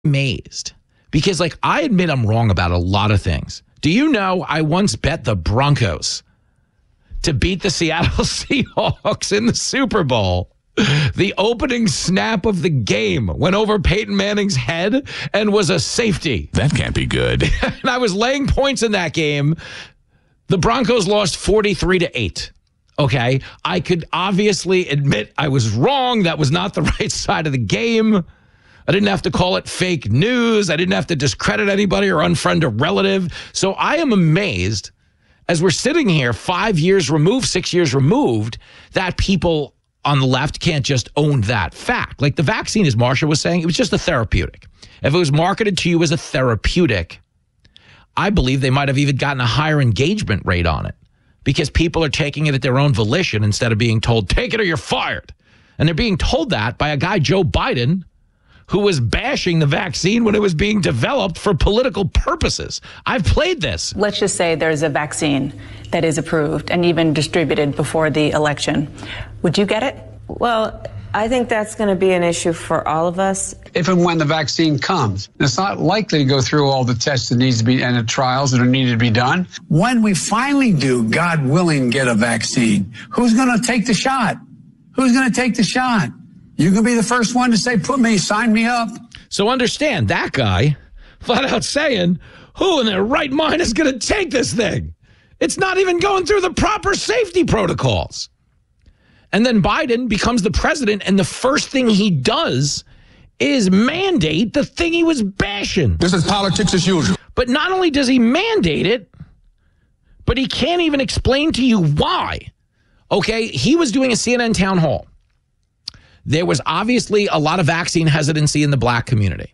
amazed because, like, I admit I'm wrong about a lot of things. Do you know I once bet the Broncos to beat the Seattle Seahawks in the Super Bowl? The opening snap of the game went over Peyton Manning's head and was a safety. That can't be good. And I was laying points in that game. The Broncos lost 43-8. Okay, I could obviously admit I was wrong. That was not the right side of the game. I didn't have to call it fake news. I didn't have to discredit anybody or unfriend a relative. So I am amazed, as we're sitting here 5 years removed, 6 years removed, that people on the left can't just own that fact. Like the vaccine, as Marsha was saying, it was just a therapeutic. If it was marketed to you as a therapeutic, I believe they might have even gotten a higher engagement rate on it because people are taking it at their own volition instead of being told, take it or you're fired. And they're being told that by a guy, Joe Biden, who was bashing the vaccine when it was being developed for political purposes. I've played this. Let's just say there's a vaccine that is approved and even distributed before the election. Would you get it? Well, I think that's going to be an issue for all of us. If and when the vaccine comes, it's not likely to go through all the tests that needs to be and the trials that are needed to be done. When we finally do, God willing, get a vaccine, who's going to take the shot? Who's going to take the shot? You can be the first one to say, sign me up. So understand, that guy flat out saying, who in their right mind is going to take this thing? It's not even going through the proper safety protocols. And then Biden becomes the president, and the first thing he does is mandate the thing he was bashing. This is politics as usual. But not only does he mandate it, but he can't even explain to you why. Okay, he was doing a CNN town hall. There was obviously a lot of vaccine hesitancy in the black community.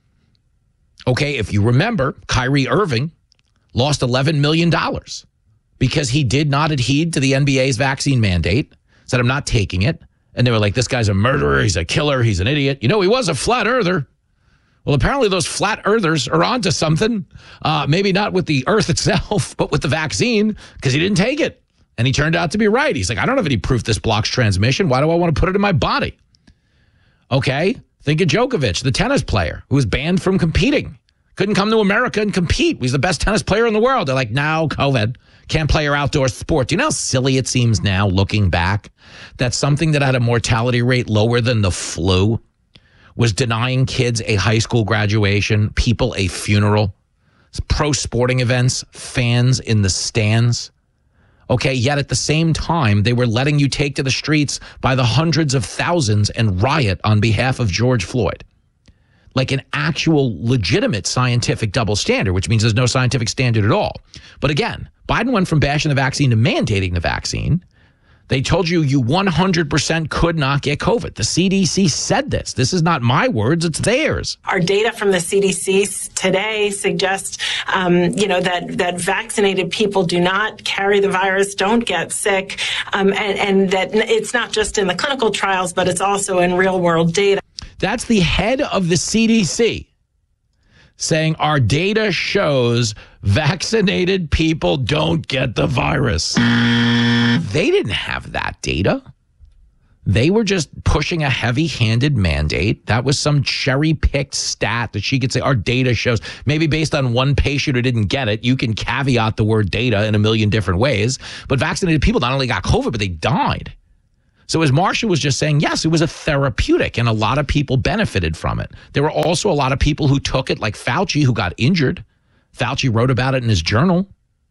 Okay, if you remember, Kyrie Irving lost $11 million because he did not adhere to the NBA's vaccine mandate, said, I'm not taking it. And they were like, this guy's a murderer, he's a killer, he's an idiot. You know, he was a flat earther. Well, apparently those flat earthers are onto something. Maybe not with the earth itself, but with the vaccine, because he didn't take it. And he turned out to be right. He's like, I don't have any proof this blocks transmission. Why do I want to put it in my body? Okay, think of Djokovic, the tennis player who was banned from competing. Couldn't come to America and compete. He's the best tennis player in the world. They're like, no, COVID. Can't play your outdoor sport. Do you know how silly it seems now, looking back, that something that had a mortality rate lower than the flu was denying kids a high school graduation, people a funeral, pro sporting events, fans in the stands? Okay, yet at the same time, they were letting you take to the streets by the hundreds of thousands and riot on behalf of George Floyd. Like an actual legitimate scientific double standard, which means there's no scientific standard at all. But again, Biden went from bashing the vaccine to mandating the vaccine. They told you 100% could not get COVID. The CDC said this. This is not my words, it's theirs. Our data from the CDC today suggests, that vaccinated people do not carry the virus, don't get sick, and that it's not just in the clinical trials, but it's also in real world data. That's the head of the CDC saying our data shows vaccinated people don't get the virus. They didn't have that data. They were just pushing a heavy-handed mandate. That was some cherry-picked stat that she could say our data shows. Maybe based on one patient who didn't get it, you can caveat the word data in a million different ways. But vaccinated people not only got COVID, but they died. So as Marsha was just saying, yes, it was a therapeutic, and a lot of people benefited from it. There were also a lot of people who took it, like Fauci, who got injured. Fauci wrote about it in his journal.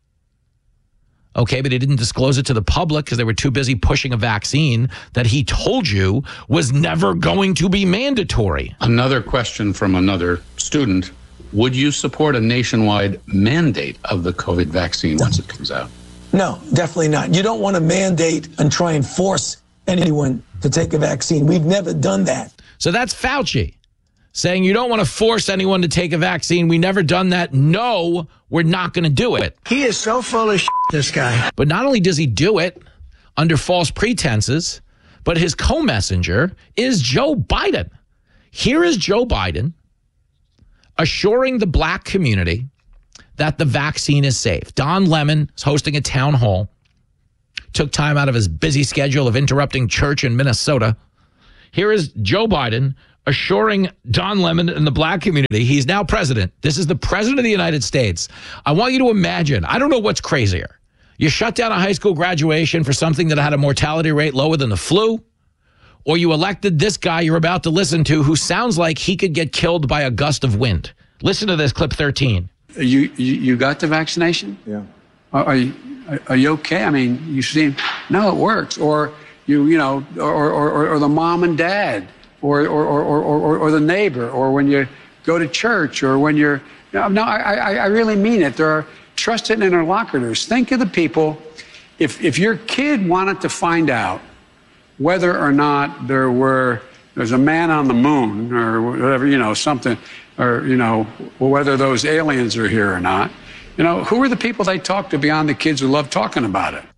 Okay, but he didn't disclose it to the public because they were too busy pushing a vaccine that he told you was never going to be mandatory. Another question from another student. Would you support a nationwide mandate of the COVID vaccine once it comes out? No, definitely not. You don't want to mandate and try and force anyone to take a vaccine. We've never done that. So that's Fauci saying you don't want to force anyone to take a vaccine. We never done that. No, we're not going to do it. He is so full of shit, this guy. But not only does he do it under false pretenses, but his co-messenger is Joe Biden. Here is Joe Biden assuring the black community that the vaccine is safe. Don Lemon is hosting a town hall, took time out of his busy schedule of interrupting church in Minnesota. Here is Joe Biden assuring Don Lemon and the black community he's now president. This is the president of the United States. I want you to imagine, I don't know what's crazier. You shut down a high school graduation for something that had a mortality rate lower than the flu, or you elected this guy you're about to listen to who sounds like he could get killed by a gust of wind. Listen to this, clip 13. You got the vaccination? Yeah. Are you okay? I mean, you seem, no, it works. Or or the mom and dad, or the neighbor, or when you go to church, or when you're, I really mean it. There are trusted interlocutors. Think of the people, if your kid wanted to find out whether or not there's a man on the moon, or whatever, something, or, whether those aliens are here or not, who are the people they talk to beyond the kids who love talking about it?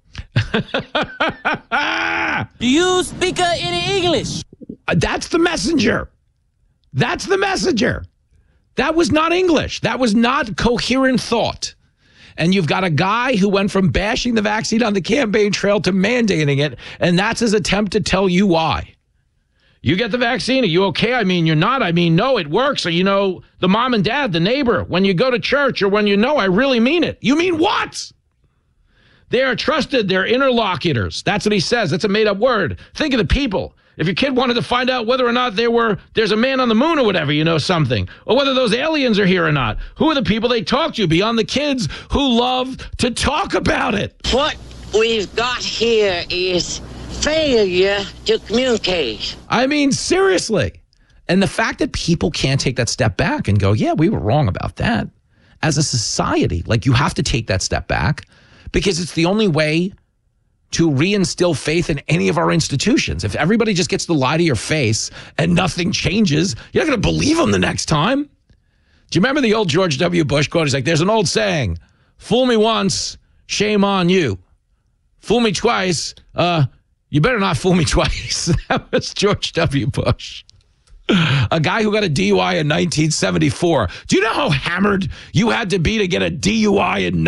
Do you speak any English? That's the messenger. That's the messenger. That was not English. That was not coherent thought. And you've got a guy who went from bashing the vaccine on the campaign trail to mandating it, and that's his attempt to tell you why. You get the vaccine, are you okay? I mean, you're not. I mean, no, it works. Or, the mom and dad, the neighbor, when you go to church, or when I really mean it. You mean what? They are trusted. They're interlocutors. That's what he says. That's a made-up word. Think of the people. If your kid wanted to find out whether or not there's a man on the moon or whatever, something, or whether those aliens are here or not, who are the people they talk to beyond the kids who love to talk about it? What we've got here is failure to communicate. I mean, seriously. And the fact that people can't take that step back and go, yeah, we were wrong about that. As a society, you have to take that step back because it's the only way to reinstill faith in any of our institutions. If everybody just gets to lie to your face and nothing changes, you're not going to believe them the next time. Do you remember the old George W. Bush quote? He's like, there's an old saying, fool me once, shame on you. Fool me twice, you better not fool me twice. That was George W. Bush. A guy who got a DUI in 1974. Do you know how hammered you had to be to get a DUI in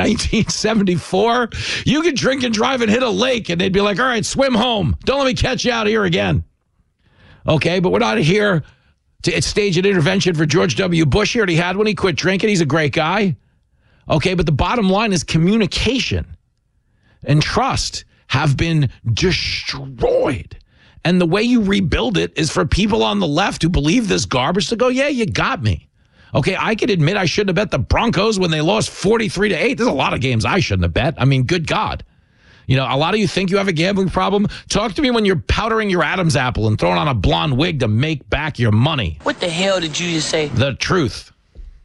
1974? You could drink and drive and hit a lake, and they'd be like, all right, swim home. Don't let me catch you out here again. Okay, but we're not here to stage an intervention for George W. Bush. He already had one. He quit drinking. He's a great guy. Okay, but the bottom line is communication and trust have been destroyed. And the way you rebuild it is for people on the left who believe this garbage to go, yeah, you got me. Okay, I can admit I shouldn't have bet the Broncos when they lost 43-8. There's a lot of games I shouldn't have bet. I mean, good God. A lot of you think you have a gambling problem. Talk to me when you're powdering your Adam's apple and throwing on a blonde wig to make back your money. What the hell did you just say? The truth.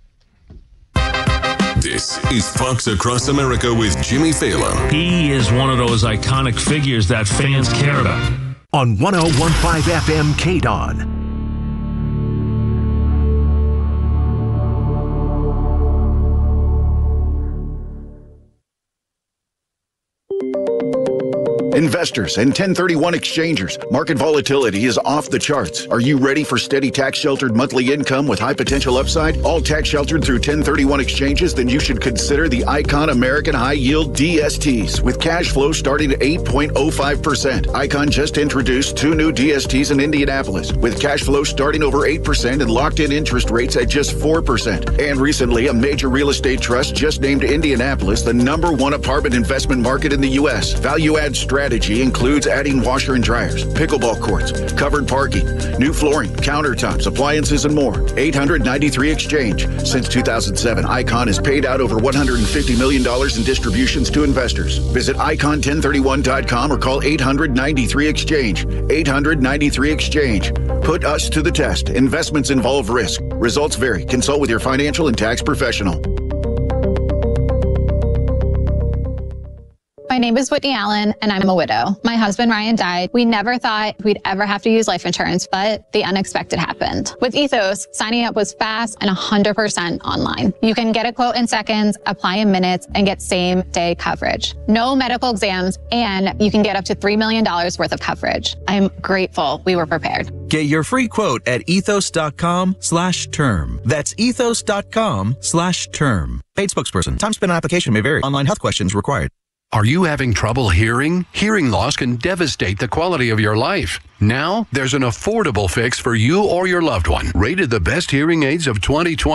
This is Fox Across America with Jimmy Fallon. He is one of those iconic figures that fans care about. On 101.5 FM KDON. Investors and 1031 exchangers, market volatility is off the charts. Are you ready for steady tax-sheltered monthly income with high potential upside? All tax-sheltered through 1031 exchanges? Then you should consider the Icon American High Yield DSTs with cash flow starting at 8.05%. Icon just introduced 2 new DSTs in Indianapolis with cash flow starting over 8% and locked-in interest rates at just 4%. And recently, a major real estate trust just named Indianapolis the #1 apartment investment market in the U.S. Value-add strategy includes adding washer and dryers, pickleball courts, covered parking, new flooring, countertops, appliances, and more. 893 Exchange. Since 2007, Icon has paid out over $150 million in distributions to investors. Visit icon1031.com or call 800-93-EXCHANGE. 800-93-EXCHANGE. Put us to the test. Investments involve risk. Results vary. Consult with your financial and tax professional. My name is Whitney Allen, and I'm a widow. My husband, Ryan, died. We never thought we'd ever have to use life insurance, but the unexpected happened. With Ethos, signing up was fast and 100% online. You can get a quote in seconds, apply in minutes, and get same-day coverage. No medical exams, and you can get up to $3 million worth of coverage. I'm grateful we were prepared. Get your free quote at ethos.com/term. That's ethos.com/term. Paid spokesperson. Time spent on application may vary. Online health questions required. Are you having trouble hearing? Hearing loss can devastate the quality of your life. Now, there's an affordable fix for you or your loved one. Rated the best hearing aids of 2020.